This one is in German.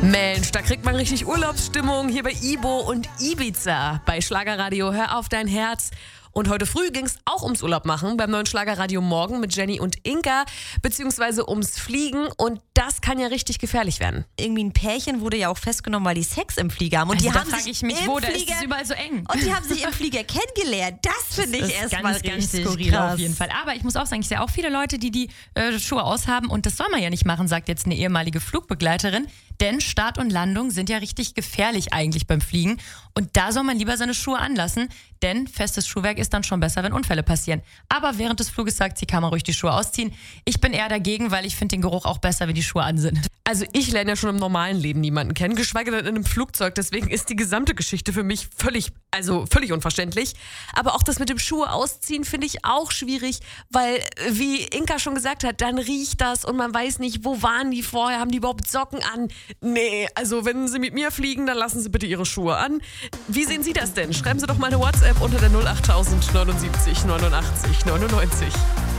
Mensch, da kriegt man richtig Urlaubsstimmung hier bei Ibo und Ibiza. Bei Schlagerradio Hör auf dein Herz. Und heute früh ging es auch ums Urlaub machen beim neuen Schlagerradio Morgen mit Jenny und Inka, beziehungsweise ums Fliegen. Und das kann ja richtig gefährlich werden. Irgendwie ein Pärchen wurde ja auch festgenommen, weil die Sex im Flieger haben. Und Also die da haben frage sich ich mich, im wo, da ist Flieger, es überall so eng. Und die haben sich im Flieger kennengelernt. Das finde ich erstmal ganz richtig skurril krass. auf jeden Fall. Aber ich muss auch sagen, ich sehe auch viele Leute, die Schuhe aushaben. Und das soll man ja nicht machen, sagt jetzt eine ehemalige Flugbegleiterin. Denn Start und Landung sind ja richtig gefährlich eigentlich beim Fliegen. Und da soll man lieber seine Schuhe anlassen, denn festes Schuhwerk ist dann schon besser, wenn Unfälle passieren. Aber während des Fluges sagt sie, kann man ruhig die Schuhe ausziehen. Ich bin eher dagegen, weil ich finde den Geruch auch besser, wenn die Schuhe an sind. Also ich lerne ja schon im normalen Leben niemanden kennen, geschweige denn in einem Flugzeug. Deswegen ist die gesamte Geschichte für mich völlig unverständlich. Aber auch das mit dem Schuhe ausziehen finde ich auch schwierig, weil, wie Inka schon gesagt hat, dann riecht das und man weiß nicht, wo waren die vorher, haben die überhaupt Socken an? Nee, also wenn Sie mit mir fliegen, dann lassen Sie bitte Ihre Schuhe an. Wie sehen Sie das denn? Schreiben Sie doch mal eine WhatsApp unter der 08000 79 89 99.